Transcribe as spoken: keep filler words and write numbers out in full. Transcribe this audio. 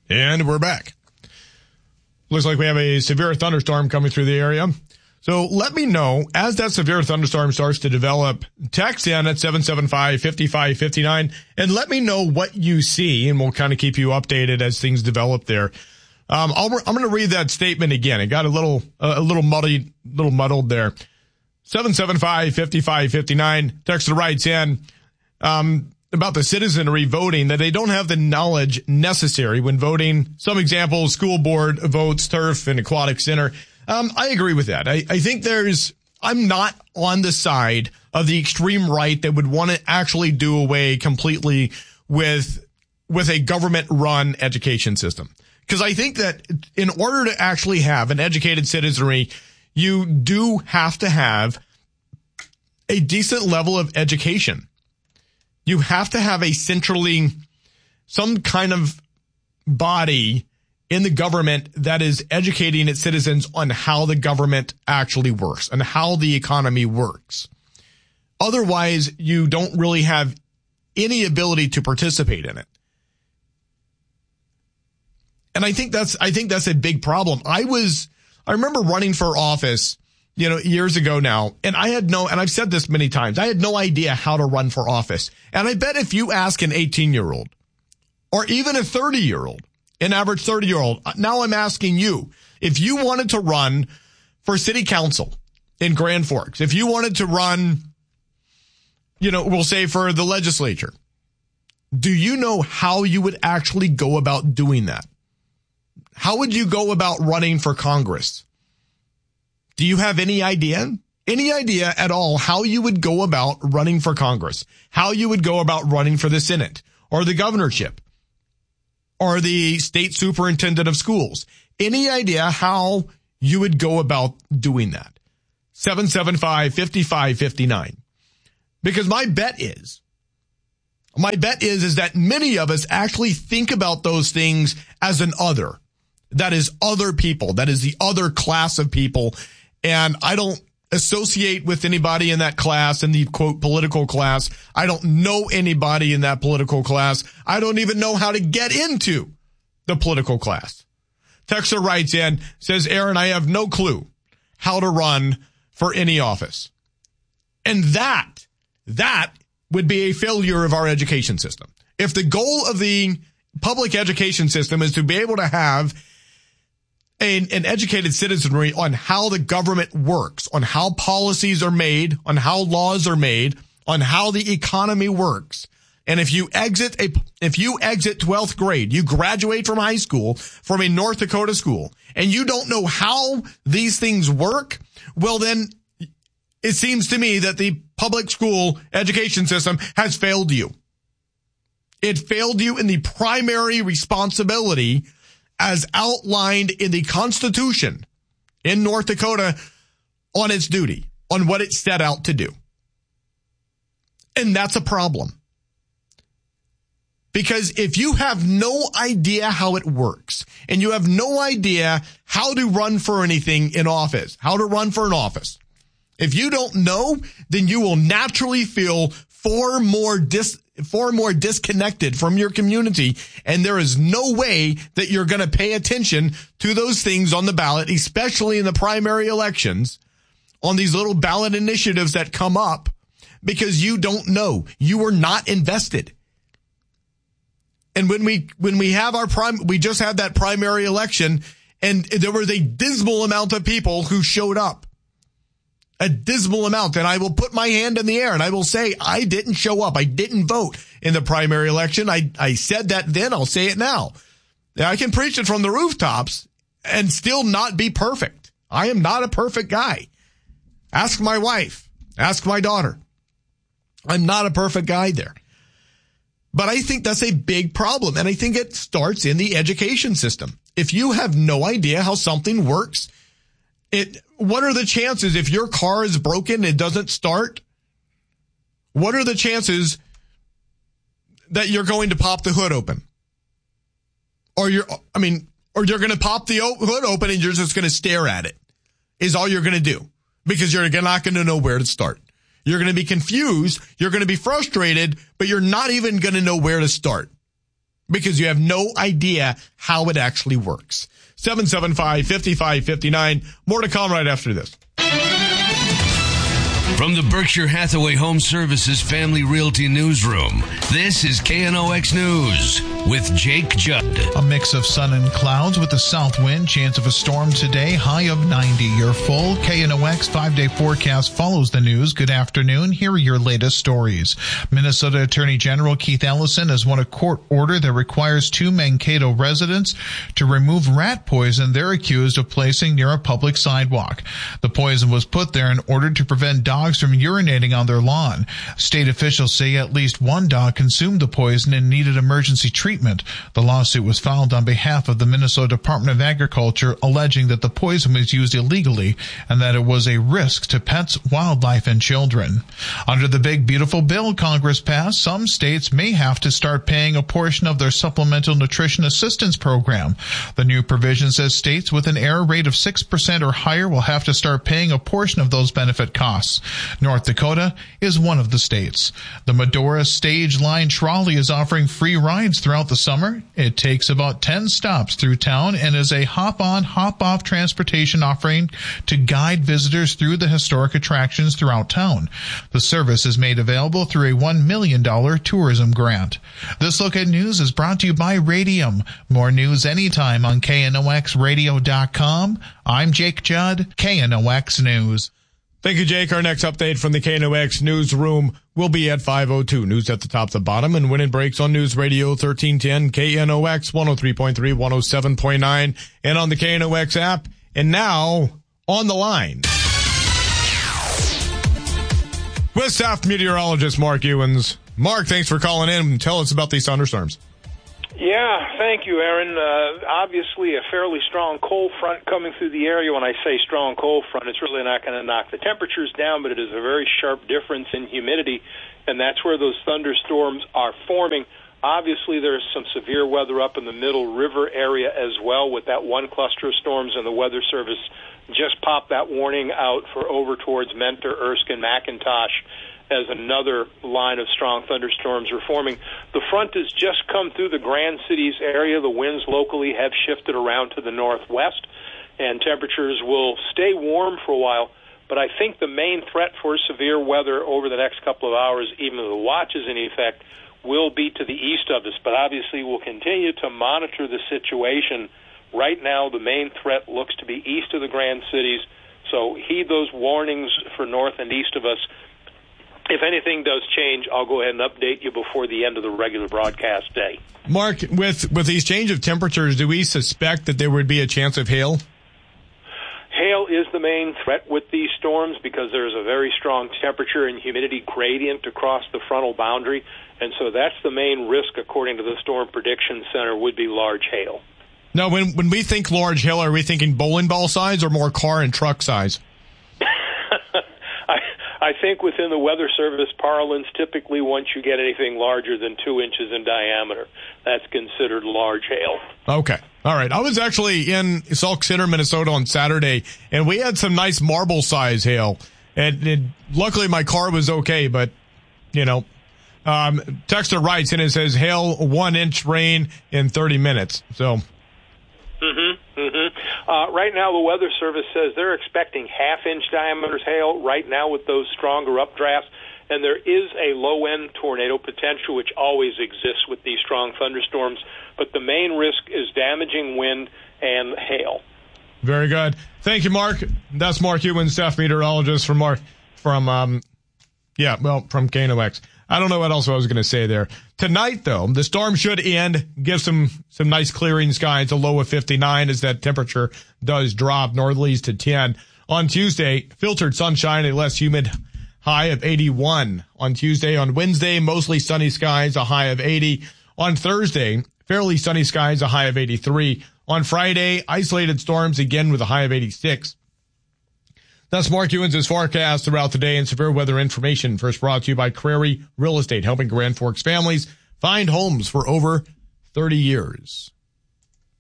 And we're back. Looks like we have a severe thunderstorm coming through the area. So let me know, as that severe thunderstorm starts to develop, text in at seven seven five, five five five nine and let me know what you see, and we'll kind of keep you updated as things develop there. Um, I'll, I'm going to read that statement again. It got a little, uh, a little muddy, little muddled there. seven seven five, five five five nine. Texter writes in, um, about the citizenry voting, that they don't have the knowledge necessary when voting. Some examples, school board votes, turf, and aquatic center. Um, I agree with that. I, I think there's, I'm not on the side of the extreme right that would want to actually do away completely with, with a government run education system. Because I think that in order to actually have an educated citizenry, you do have to have a decent level of education. You have to have a centrally, some kind of body in the government that is educating its citizens on how the government actually works and how the economy works. Otherwise, you don't really have any ability to participate in it. And I think that's, I think that's a big problem. I was, I remember running for office, you know, years ago now, and I had no, and I've said this many times, I had no idea how to run for office. And I bet if you ask an eighteen year old or even a thirty year old, an average thirty year old, now I'm asking you, if you wanted to run for city council in Grand Forks, if you wanted to run, you know, we'll say for the legislature, do you know how you would actually go about doing that? How would you go about running for Congress? Do you have any idea? Any idea at all how you would go about running for Congress? How you would go about running for the Senate or the governorship or the state superintendent of schools? Any idea how you would go about doing that? seven seven five, five five five nine. Because my bet is, my bet is, is that many of us actually think about those things as an other. That is other people. That is the other class of people. And I don't associate with anybody in that class, in the quote political class. I don't know anybody in that political class. I don't even know how to get into the political class. Texter writes in, says, Aaron, I have no clue how to run for any office. And that, that would be a failure of our education system. If the goal of the public education system is to be able to have An, an educated citizenry on how the government works, on how policies are made, on how laws are made, on how the economy works. And if you exit a, if you exit twelfth grade, you graduate from high school, from a North Dakota school, and you don't know how these things work, well then it seems to me that the public school education system has failed you. It failed you in the primary responsibility as outlined in the Constitution in North Dakota on its duty, on what it set out to do. And that's a problem. Because if you have no idea how it works, and you have no idea how to run for anything in office, how to run for an office, if you don't know, then you will naturally feel far more dis far more disconnected from your community, and there is no way that you're going to pay attention to those things on the ballot, especially in the primary elections, on these little ballot initiatives that come up, because you don't know. You are not invested. And when we when we have our prime, we just had that primary election, and there was a dismal amount of people who showed up. A dismal amount. And I will put my hand in the air and I will say, I didn't show up. I didn't vote in the primary election. I, I said that then. I'll say it now. I can preach it from the rooftops and still not be perfect. I am not a perfect guy. Ask my wife. Ask my daughter. I'm not a perfect guy there. But I think that's a big problem. And I think it starts in the education system. If you have no idea how something works, It, what are the chances if your car is broken, it doesn't start? What are the chances that you're going to pop the hood open? Or you're, I mean, or you're going to pop the hood open and you're just going to stare at it is all you're going to do, because you're not going to know where to start. You're going to be confused. You're going to be frustrated, but you're not even going to know where to start. because you have no idea how it actually works. seven seven five, five five five nine. More to come right after this. From the Berkshire Hathaway Home Services Family Realty Newsroom, this is K N O X News with Jake Judd. A mix of sun and clouds with a south wind, chance of a storm today, high of ninety. Your full K N O X five-day forecast follows the news. Good afternoon. Here are your latest stories. Minnesota Attorney General Keith Ellison has won a court order that requires two Mankato residents to remove rat poison they're accused of placing near a public sidewalk. The poison was put there in order to prevent dogs from urinating on their lawn. State officials say at least one dog consumed the poison and needed emergency treatment. The lawsuit was filed on behalf of the Minnesota Department of Agriculture, alleging that the poison was used illegally and that it was a risk to pets, wildlife, and children. Under the Big Beautiful Bill Congress passed, some states may have to start paying a portion of their Supplemental Nutrition Assistance Program. The new provision says states with an error rate of six percent or higher will have to start paying a portion of those benefit costs. North Dakota is one of the states. The Medora Stage Line Trolley is offering free rides throughout the summer. It takes about ten stops through town and is a hop-on, hop-off transportation offering to guide visitors through the historic attractions throughout town. The service is made available through a one million dollars tourism grant. This Look at News is brought to you by Radium. More news anytime on K N O X radio dot com. I'm Jake Judd, K N O X News. Thank you, Jake. Our next update from the K N O X newsroom will be at five oh two. News at the top, the bottom, and when it breaks on News Radio thirteen ten, K N O X one oh three point three, one oh seven point nine, and on the K N O X app. And now, on the line, with staff meteorologist Mark Ewens. Mark, thanks for calling in and tell us about these thunderstorms. Yeah, thank you, Aaron. Uh, obviously, a fairly strong cold front coming through the area. When I say strong cold front, it's really not going to knock the temperatures down, but it is a very sharp difference in humidity, and that's where those thunderstorms are forming. Obviously, there's some severe weather up in the Middle River area as well with that one cluster of storms, and the Weather Service just popped that warning out for over towards Mentor, Erskine, McIntosh, as another line of strong thunderstorms are forming. The front has just come through the Grand Cities area. The winds locally have shifted around to the northwest, and temperatures will stay warm for a while. But I think the main threat for severe weather over the next couple of hours, even though the watch is in effect, will be to the east of us. But obviously we'll continue to monitor the situation. Right now, the main threat looks to be east of the Grand Cities, so heed those warnings for north and east of us. If anything does change, I'll go ahead and update you before the end of the regular broadcast day. Mark, with, with these change of temperatures, do we suspect that there would be a chance of hail? Hail is the main threat with these storms because there's a very strong temperature and humidity gradient across the frontal boundary, and so that's the main risk, according to the Storm Prediction Center, would be large hail. Now, when, when we think large hail, are we thinking bowling ball size or more car and truck size? I think within the Weather Service parlance, typically once you get anything larger than two inches in diameter, that's considered large hail. Okay. All right. I was actually in Sauk Center, Minnesota on Saturday, and we had some nice marble size hail. And it, luckily my car was okay, but, you know, um, Texter writes and it says hail one inch rain in thirty minutes. So. Mm-hmm, mm-hmm. Uh, right now, the Weather Service says they're expecting half-inch diameters hail right now with those stronger updrafts, and there is a low-end tornado potential, which always exists with these strong thunderstorms, but the main risk is damaging wind and hail. Very good. Thank you, Mark. That's Mark Ewens, staff meteorologist from Mark, from, um, yeah, well, from K N O X. I don't know what else I was going to say there. Tonight, though, the storm should end, give some, some nice clearing skies, a low of fifty-nine as that temperature does drop northerlies to ten. On Tuesday, filtered sunshine, a less humid high of eighty-one. On Tuesday, on Wednesday, mostly sunny skies, a high of eighty. On Thursday, fairly sunny skies, a high of eighty-three. On Friday, isolated storms again with a high of eighty-six. That's Mark Ewens' forecast throughout the day and severe weather information. First brought to you by Crary Real Estate, helping Grand Forks families find homes for over thirty years.